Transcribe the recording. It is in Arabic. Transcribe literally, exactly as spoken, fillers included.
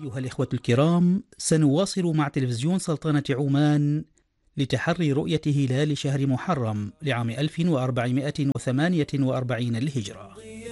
أيها الإخوة الكرام، سنواصل مع تلفزيون سلطنة عمان لتحري رؤية هلال شهر محرم لعام ألف وأربعمائة وثمانية وأربعين للهجرة.